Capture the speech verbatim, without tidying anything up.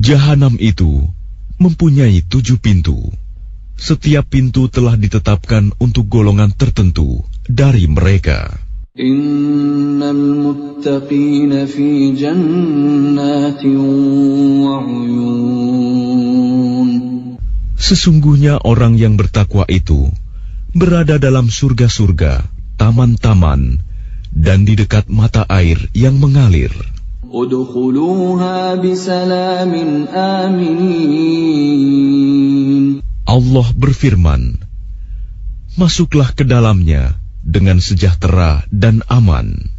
Jahanam itu mempunyai tujuh pintu. Setiap pintu telah ditetapkan untuk golongan tertentu dari mereka. Innal muttaqina fi jannatin wa 'uyun. Sesungguhnya orang yang bertakwa itu berada dalam surga-surga, taman-taman, dan di dekat mata air yang mengalir. Udkhuluha bisalamin aminin. Allah berfirman, masuklah ke dalamnya dengan sejahtera dan aman.